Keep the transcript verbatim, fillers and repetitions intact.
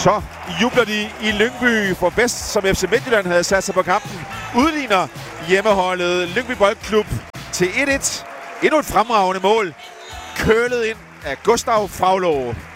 Så jubler de i Lyngby for bedst, som F C Midtjylland havde sat sig på kampen. Udligner hjemmeholdet Lyngby Boldklub til et et. Endnu et fremragende mål. Kølet ind af Gustav Fraulo.